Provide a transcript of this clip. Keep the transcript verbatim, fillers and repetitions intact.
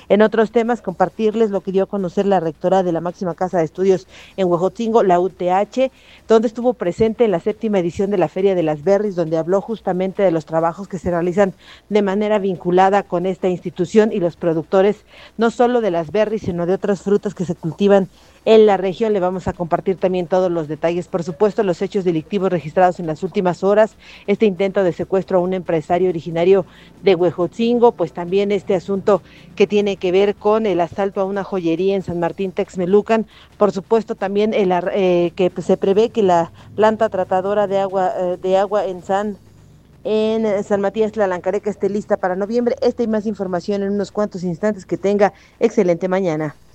En otros temas, compartirles lo que dio a conocer la rectora de la máxima casa de estudios en Huejotzingo, la U T H, donde estuvo presente en la séptima edición de la Feria de las Berries, donde habló justamente de los trabajos que se realizan de manera vinculada con esta institución y los productores, no solo de las berries, sino de otras frutas que se cultivan en la región. Le vamos a compartir también todos los detalles, por supuesto, los hechos delictivos registrados en las últimas horas, este intento de secuestro a un empresario originario de Huejotzingo, pues también este asunto que tiene que ver con el asalto a una joyería en San Martín Texmelucan, por supuesto también el, eh, que pues, se prevé que la planta tratadora de agua, eh, de agua en San en San Matías Tlalancareca esté lista para noviembre. Esta y más información en unos cuantos instantes. Que tenga excelente mañana.